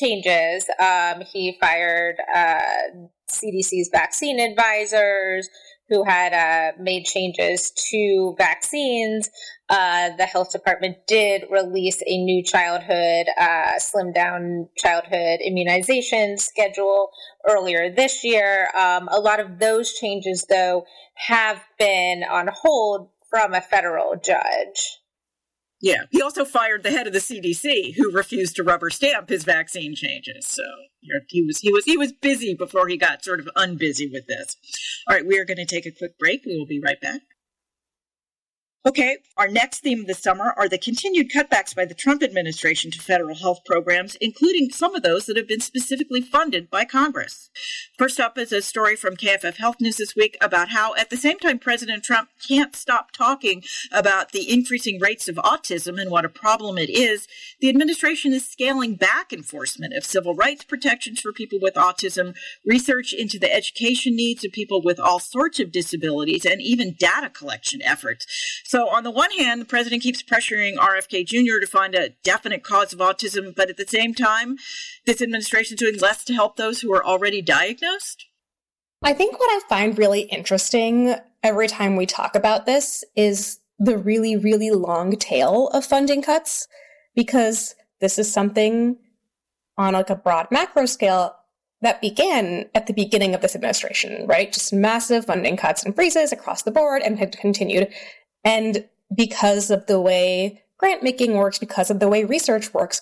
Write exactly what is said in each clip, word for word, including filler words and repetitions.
changes. Um, he fired uh, C D C's vaccine advisors who had uh, made changes to vaccines. Uh, the health department did release a new childhood, uh, slimmed down childhood immunization schedule earlier this year. Um, a lot of those changes, though, have been on hold from a federal judge. Yeah, he also fired the head of the C D C, who refused to rubber stamp his vaccine changes. So he was he was he was busy before he got sort of unbusy with this. All right, we are going to take a quick break. We will be right back. Okay, our next theme of the summer are the continued cutbacks by the Trump administration to federal health programs, including some of those that have been specifically funded by Congress. First up is a story from K F F Health News this week about how, at the same time President Trump can't stop talking about the increasing rates of autism and what a problem it is, the administration is scaling back enforcement of civil rights protections for people with autism, research into the education needs of people with all sorts of disabilities, and even data collection efforts. So on the one hand, the president keeps pressuring R F K Junior to find a definite cause of autism, but at the same time, this administration is doing less to help those who are already diagnosed? I think what I find really interesting every time we talk about this is the really, really long tail of funding cuts, because this is something on like a broad macro scale that began at the beginning of this administration, right? Just massive funding cuts and freezes across the board and had continued. And because of the way grant making works, because of the way research works,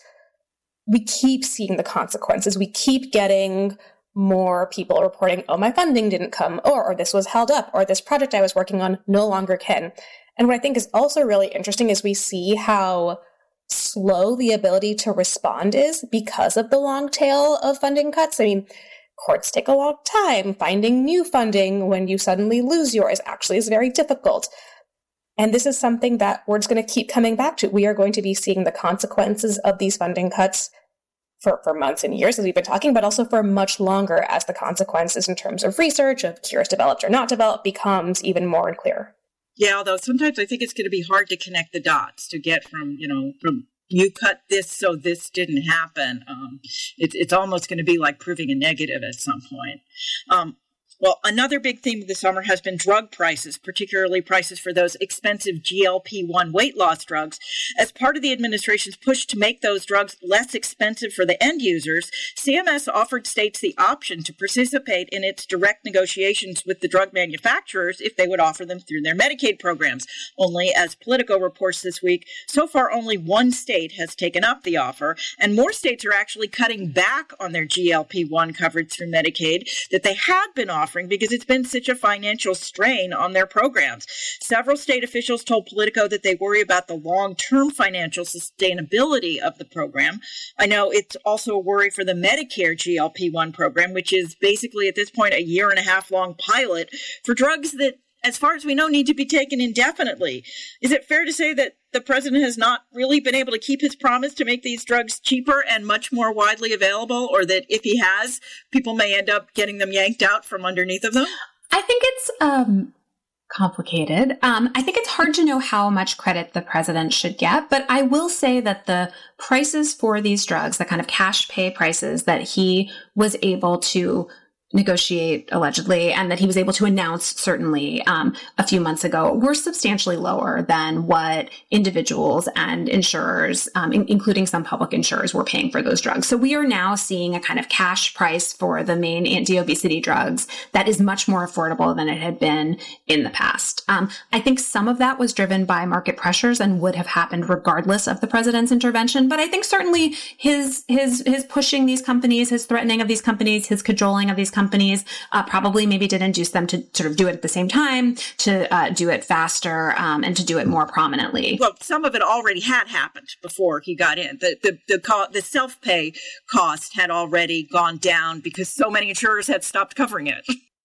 we keep seeing the consequences. We keep getting more people reporting, oh, my funding didn't come, or, or this was held up, or this project I was working on no longer can. And what I think is also really interesting is we see how slow the ability to respond is because of the long tail of funding cuts. I mean, courts take a long time. Finding new funding when you suddenly lose yours actually is very difficult. And this is something that we're just going to keep coming back to. We are going to be seeing the consequences of these funding cuts for, for months and years, as we've been talking, but also for much longer as the consequences in terms of research, of cures developed or not developed, becomes even more unclear. Yeah, although sometimes I think it's going to be hard to connect the dots to get from, you know, from you cut this so this didn't happen. Um, it, it's almost going to be like proving a negative at some point. Um, Well, another big theme of the summer has been drug prices, particularly prices for those expensive G L P one weight loss drugs. As part of the administration's push to make those drugs less expensive for the end users, C M S offered states the option to participate in its direct negotiations with the drug manufacturers if they would offer them through their Medicaid programs. Only, as Politico reports this week, so far only one state has taken up the offer, and more states are actually cutting back on their G L P one coverage through Medicaid that they had been offering because it's been such a financial strain on their programs. Several state officials told Politico that they worry about the long-term financial sustainability of the program. I know it's also a worry for the Medicare G L P one program, which is basically at this point a year and a half long pilot for drugs that, as far as we know, need to be taken indefinitely. Is it fair to say that the president has not really been able to keep his promise to make these drugs cheaper and much more widely available, or that if he has, people may end up getting them yanked out from underneath of them? I think it's um, complicated. Um, I think it's hard to know how much credit the president should get, but I will say that the prices for these drugs, the kind of cash pay prices that he was able to negotiate allegedly, and that he was able to announce certainly um, a few months ago, were substantially lower than what individuals and insurers, um, in- including some public insurers, were paying for those drugs. So we are now seeing a kind of cash price for the main anti-obesity drugs that is much more affordable than it had been in the past. Um, I think some of that was driven by market pressures and would have happened regardless of the president's intervention. But I think certainly his his his pushing these companies, his threatening of these companies, his cajoling of these companies, companies uh, probably maybe did induce them to sort of do it at the same time, to uh, do it faster, um, and to do it more prominently. Well, some of it already had happened before he got in. The the the, co- the self-pay cost had already gone down because so many insurers had stopped covering it.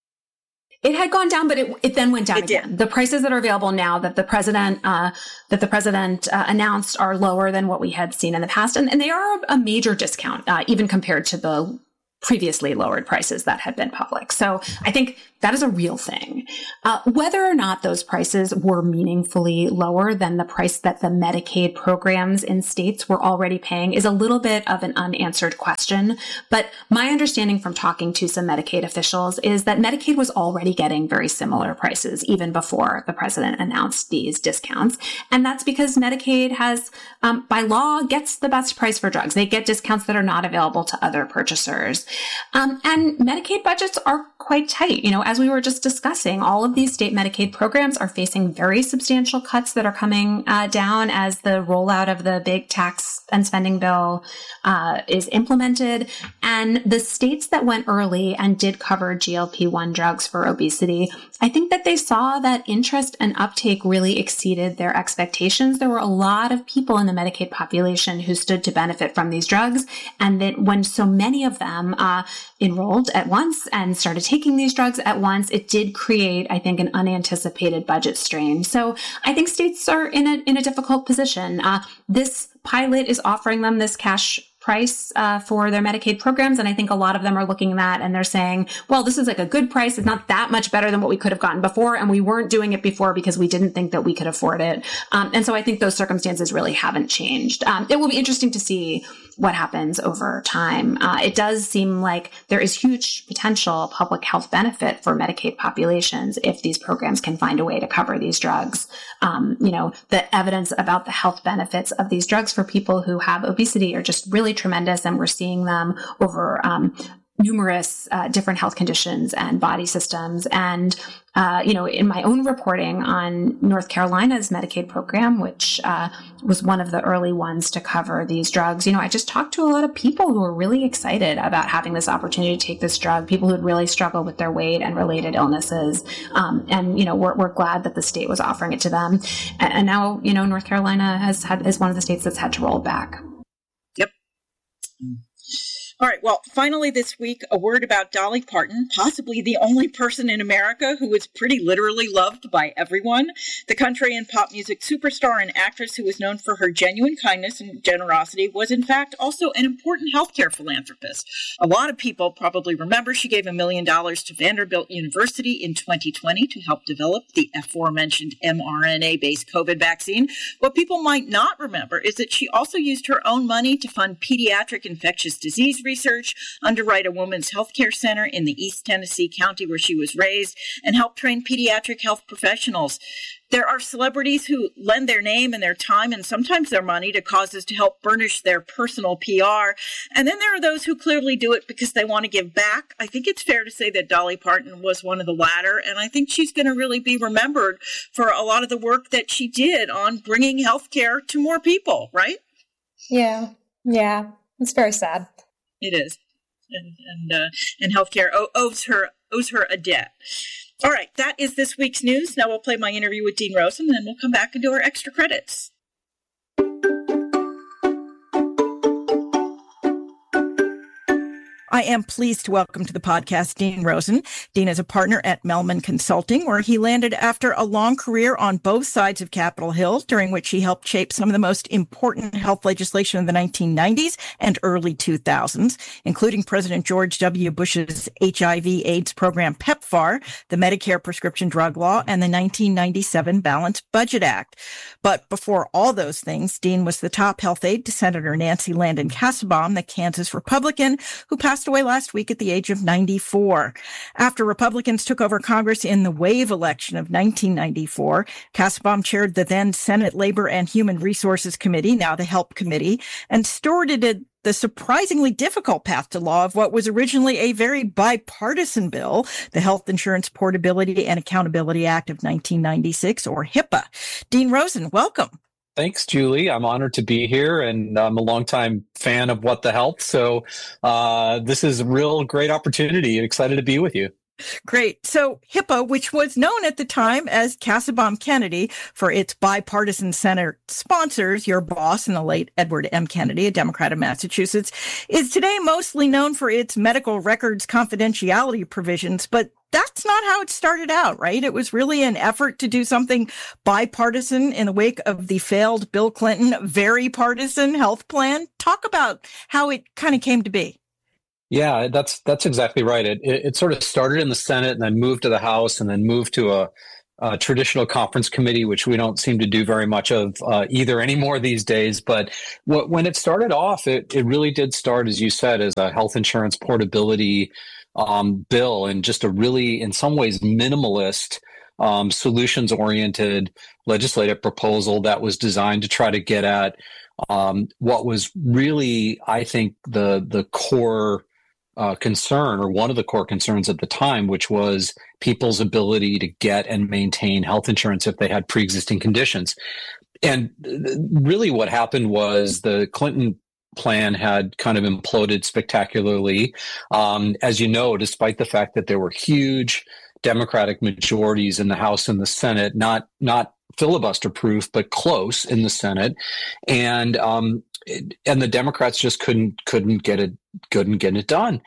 It had gone down, but it, it then went down it again. Did. The prices that are available now that the president uh, that the president uh, announced are lower than what we had seen in the past, and, and they are a major discount, uh, even compared to the previously lowered prices that had been public. So I think that is a real thing. Uh, whether or not those prices were meaningfully lower than the price that the Medicaid programs in states were already paying is a little bit of an unanswered question. But my understanding from talking to some Medicaid officials is that Medicaid was already getting very similar prices even before the president announced these discounts. And that's because Medicaid has, um, by law, gets the best price for drugs. They get discounts that are not available to other purchasers. Um, and Medicaid budgets are quite tight. You know, as we were just discussing, all of these state Medicaid programs are facing very substantial cuts that are coming uh, down as the rollout of the big tax and spending bill uh, is implemented. And the states that went early and did cover G L P one drugs for obesity, I think that they saw that interest and uptake really exceeded their expectations. There were a lot of people in the Medicaid population who stood to benefit from these drugs. And that when so many of them uh, enrolled at once and started taking these drugs at once, it did create, I think, an unanticipated budget strain. So I think states are in a in a difficult position. Uh, this pilot is offering them this cash price uh, for their Medicaid programs. And I think a lot of them are looking at that and they're saying, well, this is like a good price. It's not that much better than what we could have gotten before. And we weren't doing it before because we didn't think that we could afford it. Um, and so I think those circumstances really haven't changed. Um, it will be interesting to see what happens over time. Uh, it does seem like there is huge potential public health benefit for Medicaid populations if these programs can find a way to cover these drugs. Um, you know, the evidence about the health benefits of these drugs for people who have obesity are just really tremendous, and we're seeing them over um, numerous uh, different health conditions and body systems. And, uh, you know, in my own reporting on North Carolina's Medicaid program, which uh, was one of the early ones to cover these drugs, you know, I just talked to a lot of people who were really excited about having this opportunity to take this drug, people who had really struggled with their weight and related illnesses. Um, and, you know, we're, we're glad that the state was offering it to them. And, and now, you know, North Carolina has had, is one of the states that's had to roll it back. Yep. All right. Well, finally this week, a word about Dolly Parton, possibly the only person in America who is pretty literally loved by everyone. The country and pop music superstar and actress who is known for her genuine kindness and generosity was, in fact, also an important healthcare philanthropist. A lot of people probably remember she gave a million dollars to Vanderbilt University in twenty twenty to help develop the aforementioned mRNA-based COVID vaccine. What people might not remember is that she also used her own money to fund pediatric infectious disease research, underwrite a women's health care center in the East Tennessee county where she was raised, and help train pediatric health professionals. There are celebrities who lend their name and their time and sometimes their money to causes to help burnish their personal P R. And then there are those who clearly do it because they want to give back. I think it's fair to say that Dolly Parton was one of the latter, and I think she's going to really be remembered for a lot of the work that she did on bringing healthcare to more people, right? Yeah, yeah, it's very sad. It is, and and uh, and healthcare owes her owes her a debt. All right, that is this week's news. Now we'll play my interview with Dean Rosen, and then we'll come back and do our extra credits. I am pleased to welcome to the podcast Dean Rosen. Dean is a partner at Melman Consulting, where he landed after a long career on both sides of Capitol Hill, during which he helped shape some of the most important health legislation of the nineteen nineties and early two thousands, including President George W. Bush's H I V AIDS program PEPFAR, the Medicare prescription drug law, and the nineteen ninety-seven Balanced Budget Act. But before all those things, Dean was the top health aide to Senator Nancy Landon Kassebaum, the Kansas Republican, who passed away last week at the age of ninety-four. After Republicans took over Congress in the wave election of nineteen ninety-four, Kassebaum chaired the then Senate Labor and Human Resources Committee, now the HELP Committee, and stewarded the surprisingly difficult path to law of what was originally a very bipartisan bill, the Health Insurance Portability and Accountability Act of nineteen ninety-six, or HIPAA. Dean Rosen, welcome. Thanks, Julie. I'm honored to be here, and I'm a longtime fan of What the Health. So uh, this is a real great opportunity. Excited to be with you. Great. So HIPAA, which was known at the time as Kassebaum-Kennedy for its bipartisan Senate sponsors, your boss and the late Edward M. Kennedy, a Democrat of Massachusetts, is today mostly known for its medical records confidentiality provisions, but that's not how it started out, right? It was really an effort to do something bipartisan in the wake of the failed Bill Clinton very partisan health plan. Talk about how it kind of came to be. Yeah, that's that's exactly right. It, it it sort of started in the Senate and then moved to the House and then moved to a, a traditional conference committee, which we don't seem to do very much of uh, either anymore these days. But what, when it started off, it it really did start, as you said, as a health insurance portability um, bill, and just a really, in some ways, minimalist, um, solutions-oriented legislative proposal that was designed to try to get at um, what was really, I think, the the core Uh, concern, or one of the core concerns at the time, which was people's ability to get and maintain health insurance if they had pre-existing conditions. And th- really what happened was the Clinton plan had kind of imploded spectacularly. Um, as you know, despite the fact that there were huge Democratic majorities in the House and the Senate, not not filibuster proof, but close in the Senate. And um, and the Democrats just couldn't couldn't get it couldn't get it done,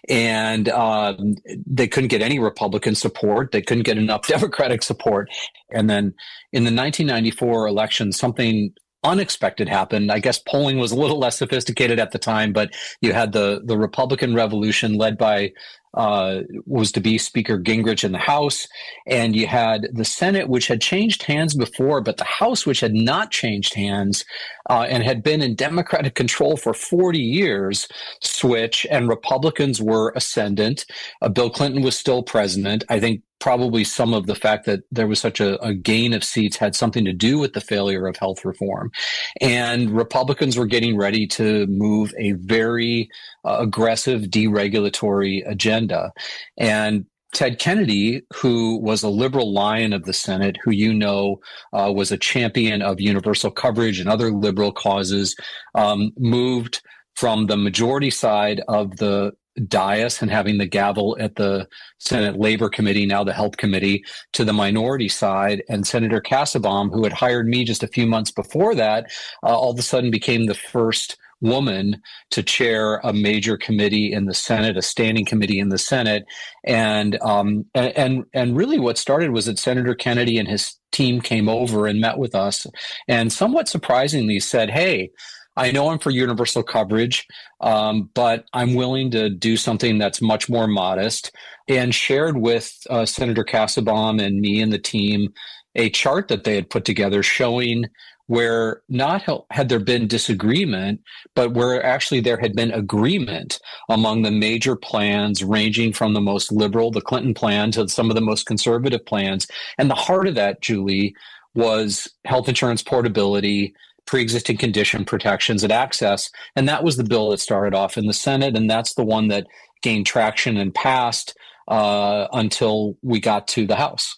and um, they couldn't get any Republican support. They couldn't get enough Democratic support. And then in the nineteen ninety-four election, something unexpected happened. I guess polling was a little less sophisticated at the time, but you had the the Republican revolution led by uh, was to be Speaker Gingrich in the House, and you had the Senate, which had changed hands before, but the House, which had not changed hands uh, and had been in Democratic control for forty years, switch, and Republicans were ascendant. Uh, Bill Clinton was still president. I think probably some of the fact that there was such a, a gain of seats had something to do with the failure of health reform. And Republicans were getting ready to move a very uh, aggressive deregulatory agenda. And Ted Kennedy, who was a liberal lion of the Senate, who you know uh, was a champion of universal coverage and other liberal causes, um, moved from the majority side of the dais and having the gavel at the Senate Labor Committee, now the Health Committee, to the minority side. And Senator Kassebaum, who had hired me just a few months before that, uh, all of a sudden became the first woman to chair a major committee in the Senate, a standing committee in the Senate. And um, and and really what started was that Senator Kennedy and his team came over and met with us and somewhat surprisingly said, hey, I know I'm for universal coverage, um, but I'm willing to do something that's much more modest, and shared with uh, Senator Kassebaum and me and the team a chart that they had put together showing where not had there been disagreement, but where actually there had been agreement among the major plans, ranging from the most liberal, the Clinton plan, to some of the most conservative plans. And the heart of that, Julie, was health insurance portability, pre-existing condition protections and access. And that was the bill that started off in the Senate. And that's the one that gained traction and passed uh, until we got to the House.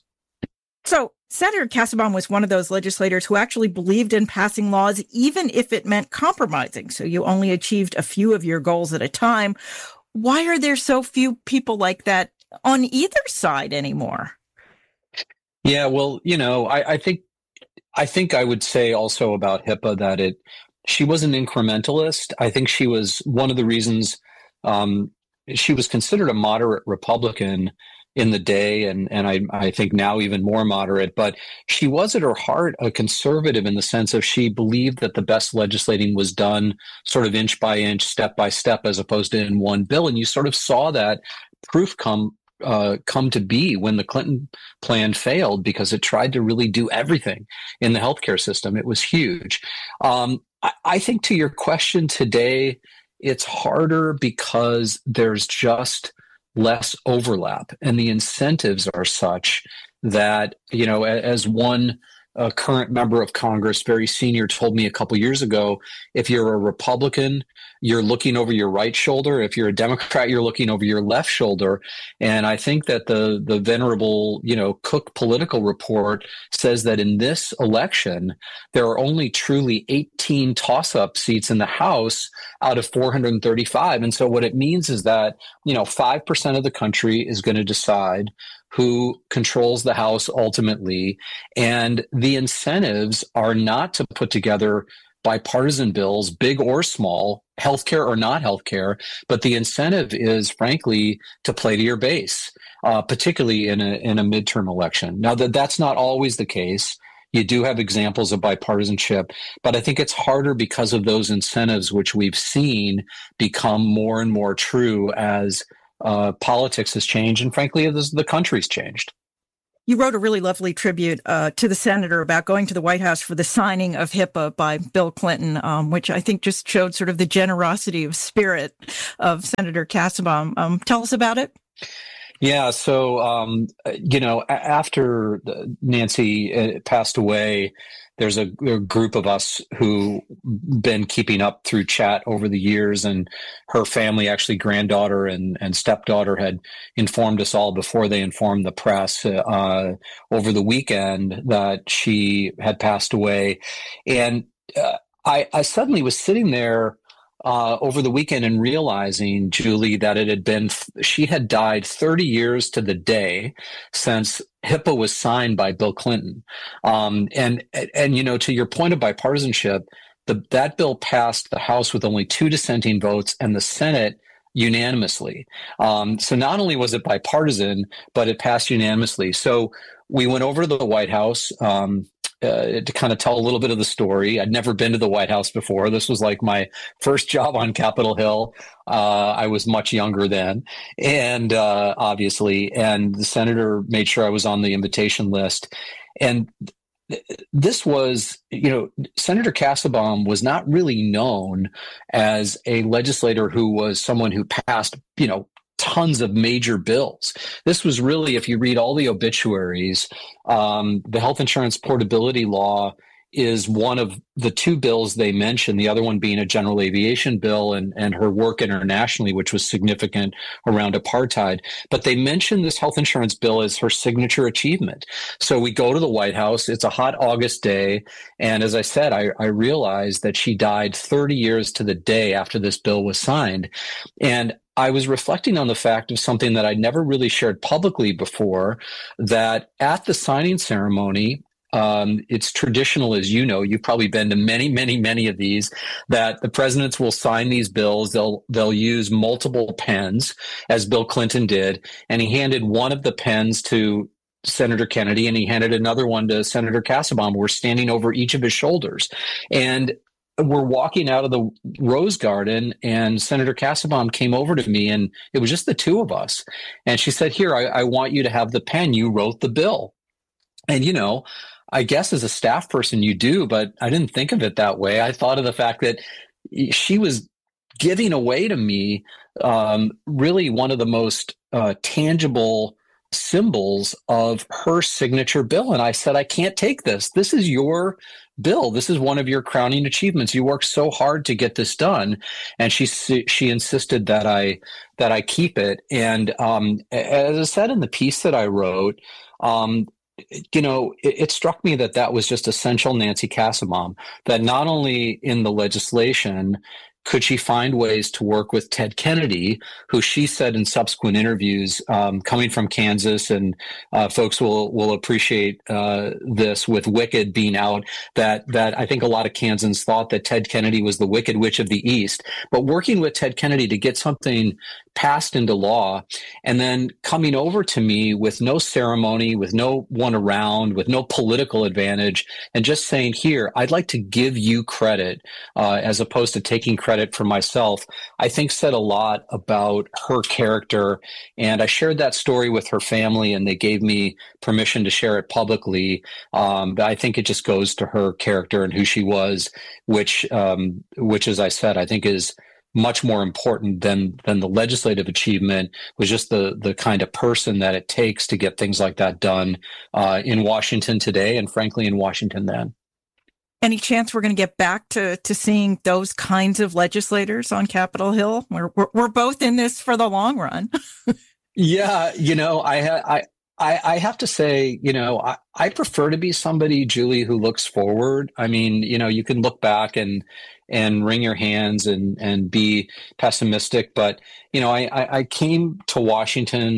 So Senator Kassebaum was one of those legislators who actually believed in passing laws, even if it meant compromising. So you only achieved a few of your goals at a time. Why are there so few people like that on either side anymore? Yeah, well, you know, I, I think I think I would say also about HIPAA that it she was an incrementalist. I think she was one of the reasons um, she was considered a moderate Republican in the day, and and I, I think now even more moderate. But she was at her heart a conservative in the sense of she believed that the best legislating was done sort of inch by inch, step by step, as opposed to in one bill. And you sort of saw that proof come Uh, come to be when the Clinton plan failed, because it tried to really do everything in the healthcare system. It was huge. Um, I, I think to your question today, it's harder because there's just less overlap, and the incentives are such that, you know, as one uh, current member of Congress, very senior, told me a couple years ago, if you're a Republican, you're looking over your right shoulder. If you're a Democrat, you're looking over your left shoulder. And I think that the the venerable, you know, Cook Political Report says that in this election, there are only truly eighteen toss-up seats in the House out of four hundred thirty-five. And so what it means is that, you know, five percent of the country is going to decide who controls the House ultimately. And the incentives are not to put together bipartisan bills, big or small, healthcare or not healthcare, but the incentive is, frankly, to play to your base, uh, particularly in a in a midterm election. Now, that that's not always the case. You do have examples of bipartisanship, but I think it's harder because of those incentives, which we've seen become more and more true as uh, politics has changed, and frankly, as the country's changed. You wrote a really lovely tribute uh, to the senator about going to the White House for the signing of HIPAA by Bill Clinton, um, which I think just showed sort of the generosity of spirit of Senator Kassebaum. Um, tell us about it. Yeah, so, um, you know, after Nancy passed away, there's a, a group of us who been keeping up through chat over the years, and her family, actually granddaughter and, and stepdaughter, had informed us all before they informed the press uh, over the weekend that she had passed away. And uh, I, I suddenly was sitting there Uh, over the weekend and realizing, Julie, that it had been, she had died thirty years to the day since HIPAA was signed by Bill Clinton. Um, and, and, you know, to your point of bipartisanship, the, that bill passed the House with only two dissenting votes and the Senate unanimously. Um, so not only was it bipartisan, but it passed unanimously. So we went over to the White House, um, Uh, to kind of tell a little bit of the story. I'd never been to the White House before. This was like my first job on Capitol Hill. Uh, I was much younger then, and uh, obviously, and the senator made sure I was on the invitation list. And th- this was, you know, Senator Kassebaum was not really known as a legislator who was someone who passed, you know, tons of major bills. This was really, if you read all the obituaries, um, the health insurance portability law is one of the two bills they mentioned, the other one being a general aviation bill, and, and her work internationally, which was significant around apartheid. But they mentioned this health insurance bill as her signature achievement. So we go to the White House. It's a hot August day. And as I said, I, I realized that she died thirty years to the day after this bill was signed. And I was reflecting on the fact of something that I'd never really shared publicly before, that at the signing ceremony, um, it's traditional, as you know, you've probably been to many, many, many of these, that the presidents will sign these bills. They'll, they'll use multiple pens, as Bill Clinton did. And he handed one of the pens to Senator Kennedy, and he handed another one to Senator Kassebaum. We're standing over each of his shoulders. And we're walking out of the Rose Garden, and Senator Kassebaum came over to me, and it was just the two of us. And she said, "Here, I, I want you to have the pen. You wrote the bill." And, you know, I guess as a staff person you do, but I didn't think of it that way. I thought of the fact that she was giving away to me um, really one of the most uh, tangible symbols of her signature bill. And I said, "I can't take this. This is your bill. This is one of your crowning achievements. You worked so hard to get this done." And she she insisted that I that I keep it. And um, as I said in the piece that I wrote, um, you know, it, it struck me that that was just essential Nancy Kassebaum, that not only in the legislation could she find ways to work with Ted Kennedy, who she said in subsequent interviews, um, coming from Kansas, and uh, folks will will appreciate uh, this with Wicked being out, that that I think a lot of Kansans thought that Ted Kennedy was the Wicked Witch of the East. But working with Ted Kennedy to get something passed into law, and then coming over to me with no ceremony, with no one around, with no political advantage, and just saying, "Here, I'd like to give you credit," uh, as opposed to taking credit for myself, I think said a lot about her character. And I shared that story with her family, and they gave me permission to share it publicly. Um, but I think it just goes to her character and who she was, which, um, which, as I said, I think is much more important than than the legislative achievement, was just the the kind of person that it takes to get things like that done uh, in Washington today, and frankly in Washington then. Any chance we're going to get back to to seeing those kinds of legislators on Capitol Hill? We're we're, we're both in this for the long run. Yeah, you know, I I. I, I have to say, you know, I, I prefer to be somebody, Julie, who looks forward. I mean, you know, you can look back and and wring your hands and and be pessimistic, but you know, I I, I came to Washington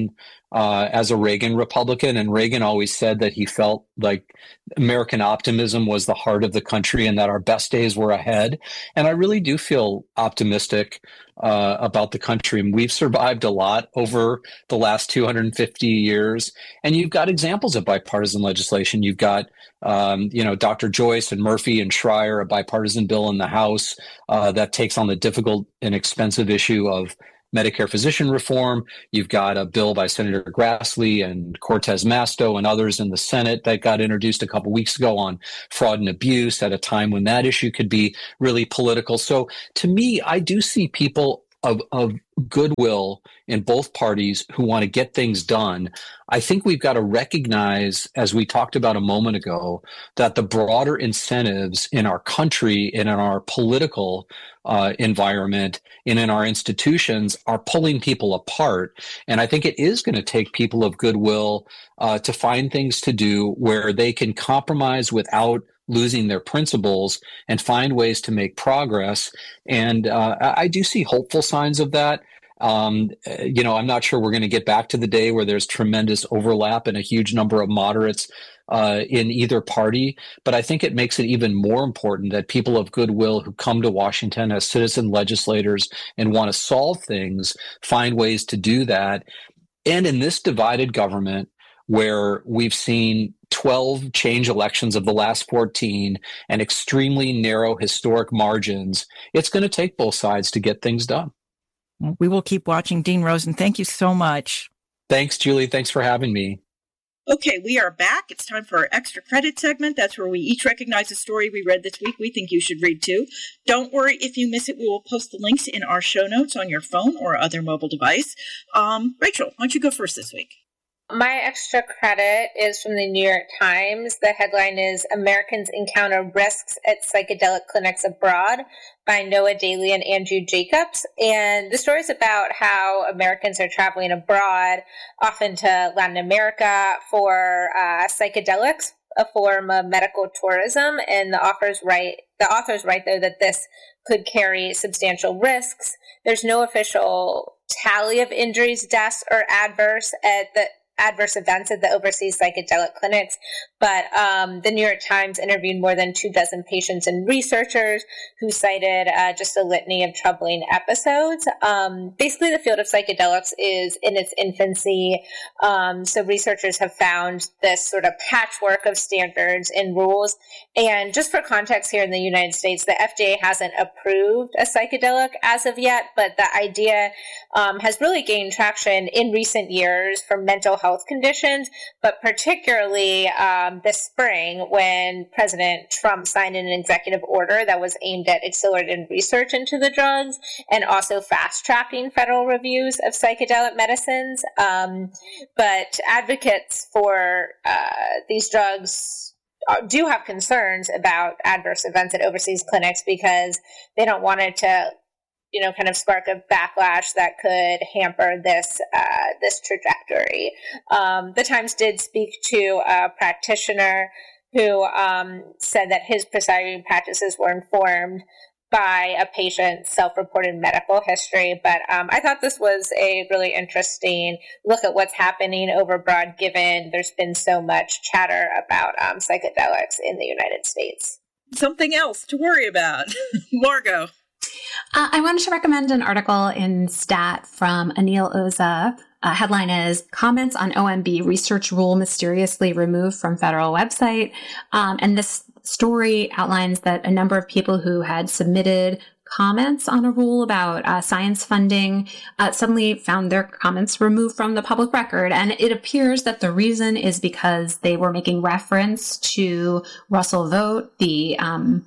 uh, as a Reagan Republican, and Reagan always said that he felt like American optimism was the heart of the country and that our best days were ahead. And I really do feel optimistic uh, about the country. And we've survived a lot over the last two hundred fifty years. And you've got examples of bipartisan legislation. You've got, um, you know, Doctor Joyce and Murphy and Schreier, a bipartisan bill in the House uh, that takes on the difficult and expensive issue of Medicare physician reform. You've got a bill by Senator Grassley and Cortez Masto and others in the Senate that got introduced a couple weeks ago on fraud and abuse at a time when that issue could be really political. So to me, I do see people of, of goodwill in both parties who want to get things done. I think we've got to recognize, as we talked about a moment ago, that the broader incentives in our country and in our political uh, environment and in our institutions are pulling people apart. And I think it is going to take people of goodwill uh, to find things to do where they can compromise without losing their principles and find ways to make progress. And uh, I do see hopeful signs of that. Um, you know, I'm not sure we're going to get back to the day where there's tremendous overlap and a huge number of moderates uh, in either party. But I think it makes it even more important that people of goodwill who come to Washington as citizen legislators and want to solve things find ways to do that. And in this divided government, where we've seen twelve change elections of the last fourteen and extremely narrow historic margins, it's going to take both sides to get things done. We will keep watching. Dean Rosen, thank you so much. Thanks, Julie. Thanks for having me. Okay, we are back. It's time for our extra credit segment. That's where we each recognize a story we read this week we think you should read too. Don't worry if you miss it. We will post the links in our show notes on your phone or other mobile device. Um, Rachel, why don't you go first this week? My extra credit is from the New York Times. The headline is Americans Encounter Risks at Psychedelic Clinics Abroad by Noah Daly and Andrew Jacobs. And the story is about how Americans are traveling abroad, often to Latin America, for uh, psychedelics, a form of medical tourism. And the authors write, the authors write, though, that this could carry substantial risks. There's no official tally of injuries, deaths, or adverse at the adverse events at the overseas psychedelic clinics, but um, the New York Times interviewed more than two dozen patients and researchers who cited uh, just a litany of troubling episodes. Um, basically, the field of psychedelics is in its infancy, um, so researchers have found this sort of patchwork of standards and rules. And just for context, here in the United States, the F D A hasn't approved a psychedelic as of yet, but the idea um, has really gained traction in recent years for mental health health conditions, but particularly um, this spring when President Trump signed an executive order that was aimed at accelerating research into the drugs and also fast-tracking federal reviews of psychedelic medicines. Um, but advocates for uh, these drugs do have concerns about adverse events at overseas clinics because they don't want it to you know, kind of spark a backlash that could hamper this uh, this trajectory. Um, the Times did speak to a practitioner who um, said that his prescribing practices were informed by a patient's self-reported medical history. But um, I thought this was a really interesting look at what's happening over abroad, given there's been so much chatter about um, psychedelics in the United States. Something else to worry about. Margot. Uh, I wanted to recommend an article in Stat from Anil Oza. Uh, headline is Comments on O M B Research Rule Mysteriously Removed from Federal Website. Um, and this story outlines that a number of people who had submitted comments on a rule about uh, science funding uh, suddenly found their comments removed from the public record. And it appears that the reason is because they were making reference to Russell Vogt, the um,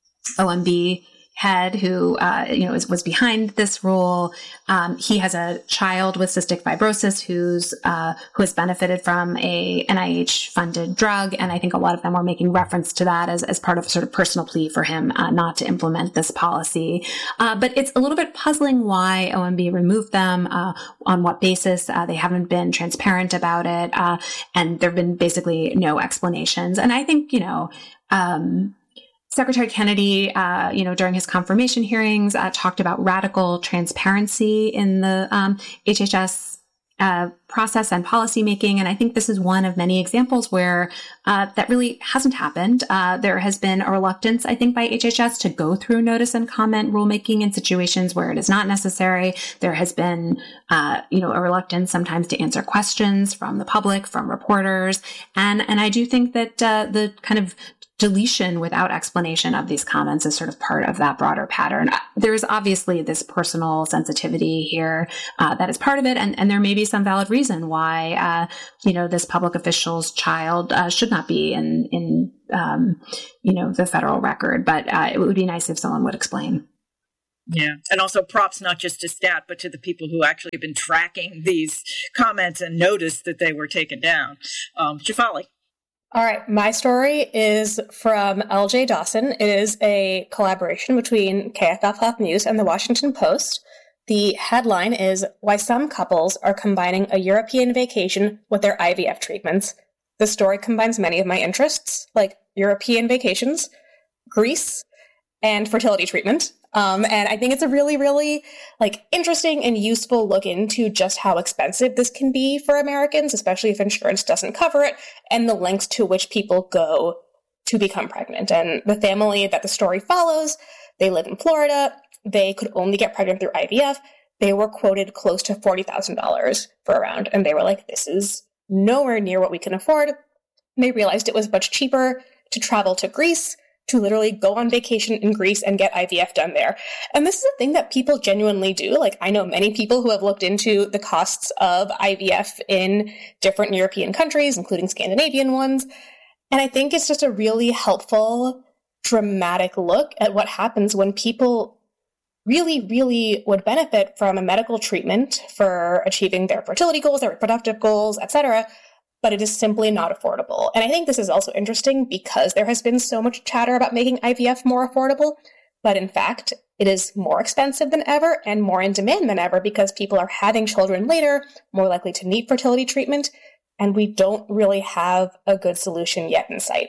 O M B head who, uh, you know, is, was behind this rule. Um, he has a child with cystic fibrosis who's, uh, who has benefited from a N I H funded drug. And I think a lot of them were making reference to that as, as part of a sort of personal plea for him, uh, not to implement this policy. Uh, but it's a little bit puzzling why O M B removed them, uh, on what basis. Uh, they haven't been transparent about it. Uh, and there've been basically no explanations. And I think, you know, um, Secretary Kennedy, uh, you know, during his confirmation hearings, uh, talked about radical transparency in the um, H H S uh, process and policymaking. And I think this is one of many examples where uh, that really hasn't happened. Uh, there has been a reluctance, I think, by H H S to go through notice and comment rulemaking in situations where it is not necessary. There has been, uh, you know, a reluctance sometimes to answer questions from the public, from reporters. And, and I do think that uh, the kind of deletion without explanation of these comments is sort of part of that broader pattern. There is obviously this personal sensitivity here uh, that is part of it, and, and there may be some valid reason why uh, you know this public official's child uh, should not be in in um, you know the federal record. But uh, it would be nice if someone would explain. Yeah. And also props not just to Stat, but to the people who actually have been tracking these comments and noticed that they were taken down. Um, Shefali. All right, my story is from L J Dawson. It is a collaboration between K F F Health News and the Washington Post. The headline is Why Some Couples Are Combining a European Vacation with Their I V F Treatments. The story combines many of my interests, like European vacations, Greece, and fertility treatment. Um, and I think it's a really, really like interesting and useful look into just how expensive this can be for Americans, especially if insurance doesn't cover it, and the lengths to which people go to become pregnant. And the family that the story follows, they live in Florida. They could only get pregnant through I V F. They were quoted close to forty thousand dollars for a round. And they were like, this is nowhere near what we can afford. And they realized it was much cheaper to travel to Greece, to literally go on vacation in Greece and get I V F done there. And this is a thing that people genuinely do. Like, I know many people who have looked into the costs of I V F in different European countries, including Scandinavian ones. And I think it's just a really helpful, dramatic look at what happens when people really, really would benefit from a medical treatment for achieving their fertility goals, their reproductive goals, et cetera, but it is simply not affordable. And I think this is also interesting because there has been so much chatter about making I V F more affordable, but in fact, it is more expensive than ever and more in demand than ever because people are having children later, more likely to need fertility treatment, and we don't really have a good solution yet in sight.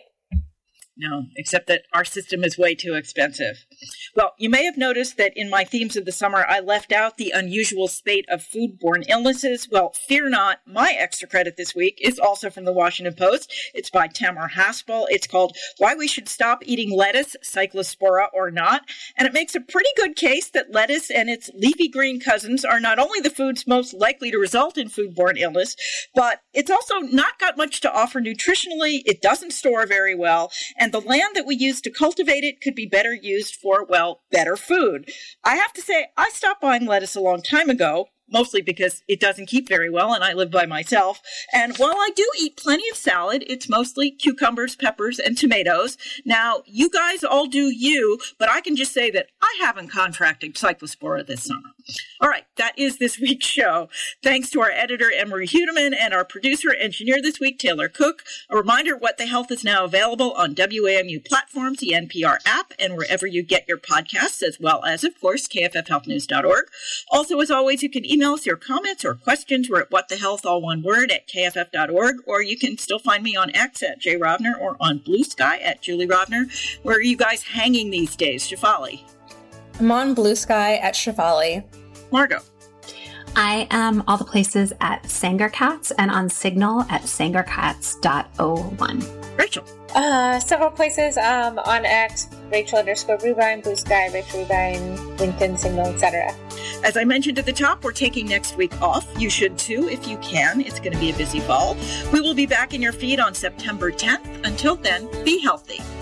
No, except that our system is way too expensive. Well, you may have noticed that in my themes of the summer, I left out the unusual spate of foodborne illnesses. Well, fear not, my extra credit this week is also from the Washington Post. It's by Tamar Haspel. It's called Why We Should Stop Eating Lettuce, Cyclospora or Not. And it makes a pretty good case that lettuce and its leafy green cousins are not only the foods most likely to result in foodborne illness, but it's also not got much to offer nutritionally. It doesn't store very well. And the land that we use to cultivate it could be better used for, well, better food. I have to say, I stopped buying lettuce a long time ago, mostly because it doesn't keep very well and I live by myself. And while I do eat plenty of salad, it's mostly cucumbers, peppers, and tomatoes. Now, you guys all do you, but I can just say that I haven't contracted Cyclospora this summer. All right, that is this week's show. Thanks to our editor, Emery Hudeman, and our producer, engineer this week, Taylor Cook. A reminder, What the Health is now available on W A M U platforms, the N P R app, and wherever you get your podcasts, as well as, of course, K F F health news dot org. Also, as always, you can email us your comments or questions. We're at What the Health, all one word, at K F F dot org, or you can still find me on X at J Rovner or on Blue Sky at Julie Rovner. Where are you guys hanging these days? Shefali? I'm on Blue Sky at Shefali. Margot? I am all the places at SangerCats and on Signal at sangercats dot oh one. Rachel? Uh, several places um, on X, Rachel underscore Rubine, Blue Sky, Rachel Rubine, LinkedIn, Signal, et cetera. As I mentioned at the top, we're taking next week off. You should too, if you can. It's going to be a busy fall. We will be back in your feed on September tenth. Until then, be healthy.